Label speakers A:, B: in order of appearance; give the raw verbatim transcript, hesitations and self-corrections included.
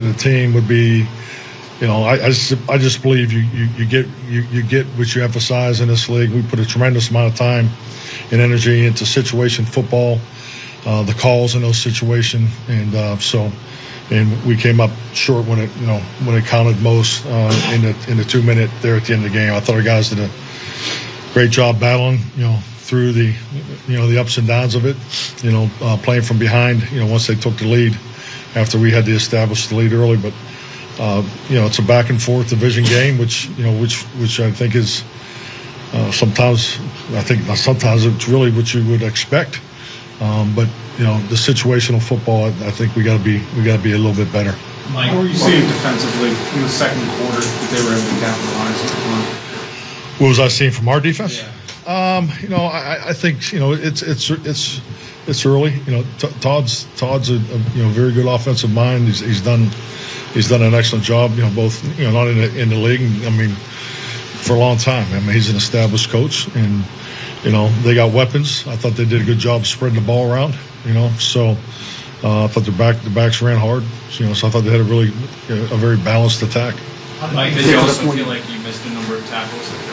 A: the team would be, you know, I, I, just, I just believe you, you, you get you, you get what you emphasize in this league. We put a tremendous amount of time and energy into situation football, uh, the calls in those situations, and uh, so, and we came up short when it, you know, when it counted most uh, in the in the two minute there at the end of the game. I thought our guys did a great job battling, you know, through the, you know, the ups and downs of it, you know, uh, playing from behind, you know, once they took the lead after we had to establish the lead early. But, uh, you know, it's a back and forth division game, which, you know, which, which I think is uh, sometimes, I think sometimes it's really what you would expect. Um, but, you know, the situational football, I, I think we got to be, we got to be a little bit better.
B: Mike, what were you seeing defensively in the second quarter that they were able to capitalize on?
A: What was I seeing from our defense?
B: Yeah.
A: Um, you know, I, I think, you know, it's it's it's it's early. You know, T- Todd's Todd's a, a you know very good offensive mind. He's he's done he's done an excellent job. You know, both you know not in the in the league. I mean, for a long time. I mean, he's an established coach, and you know they got weapons. I thought they did a good job spreading the ball around. You know, so uh, I thought the back the backs ran hard. You know, so I thought they had a really you know, a very balanced attack.
C: Mike, did you also feel like you missed a number of tackles?